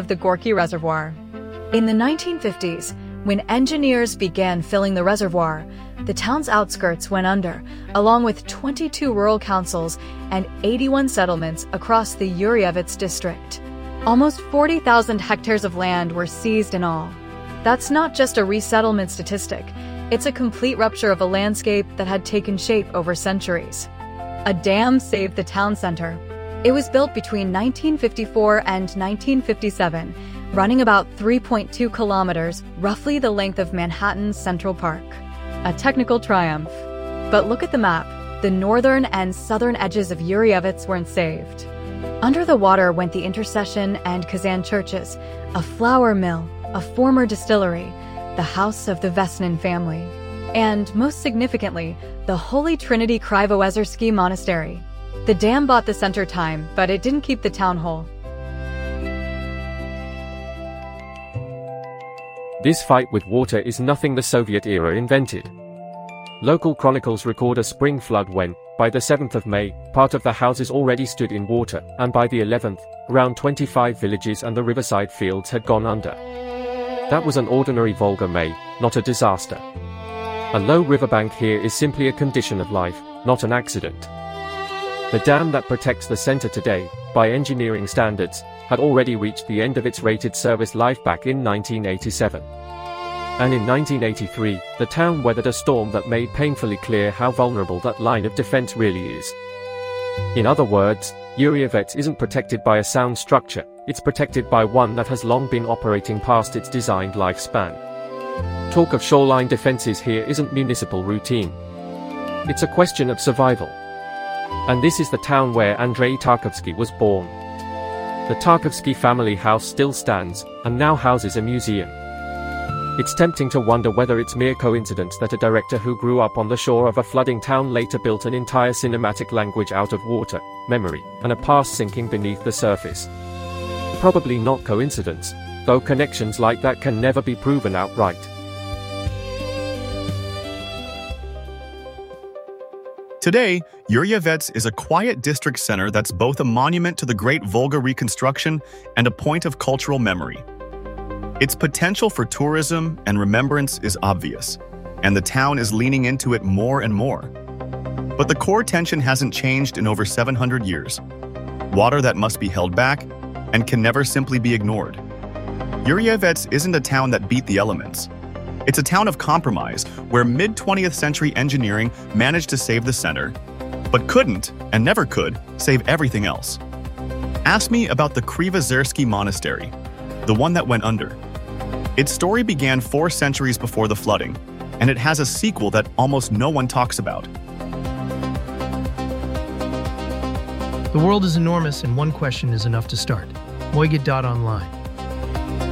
of the Gorky Reservoir. In the 1950s, when engineers began filling the reservoir, the town's outskirts went under, along with 22 rural councils and 81 settlements across the Yurievets district. Almost 40,000 hectares of land were seized in all. That's not just a resettlement statistic. It's a complete rupture of a landscape that had taken shape over centuries. A dam saved the town center. It was built between 1954 and 1957, running about 3.2 kilometers, roughly the length of Manhattan's Central Park. A technical triumph. But look at the map. The northern and southern edges of Yurievets weren't saved. Under the water went the Intercession and Kazan churches, a flour mill, a former distillery, the house of the Vesnin family, and, most significantly, the Holy Trinity Krivojezersky Monastery. The dam bought the center time, but it didn't keep the town whole. This fight with water is nothing the Soviet era invented. Local chronicles record a spring flood when, by the 7th of May, part of the houses already stood in water, and by the 11th, around 25 villages and the riverside fields had gone under. That was an ordinary Volga May, not a disaster. A low riverbank here is simply a condition of life, not an accident. The dam that protects the center today, by engineering standards, had already reached the end of its rated service life back in 1987. And in 1983, the town weathered a storm that made painfully clear how vulnerable that line of defense really is. In other words, Yurievets isn't protected by a sound structure, it's protected by one that has long been operating past its designed lifespan. Talk of shoreline defenses here isn't municipal routine. It's a question of survival. And this is the town where Andrei Tarkovsky was born. The Tarkovsky family house still stands, and now houses a museum. It's tempting to wonder whether it's mere coincidence that a director who grew up on the shore of a flooding town later built an entire cinematic language out of water, memory, and a past sinking beneath the surface. Probably not coincidence, though connections like that can never be proven outright. Today, Yurievets is a quiet district center that's both a monument to the Great Volga reconstruction and a point of cultural memory. Its potential for tourism and remembrance is obvious, and the town is leaning into it more and more. But the core tension hasn't changed in over 700 years. Water that must be held back and can never simply be ignored. Yurievets isn't a town that beat the elements. It's a town of compromise where mid-20th century engineering managed to save the center, but couldn't, and never could, save everything else. Ask me about the Krivojezersky Monastery, the one that went under. Its story began 4 centuries before the flooding, and it has a sequel that almost no one talks about. The world is enormous, and one question is enough to start. Moigit.online.